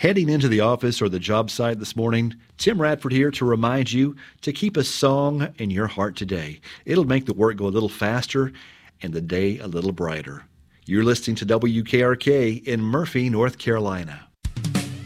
heading into the office or the job site this morning, Tim Radford here to remind you to keep a song in your heart today. It'll make the work go a little faster and the day a little brighter. You're listening to WKRK in Murphy, North Carolina.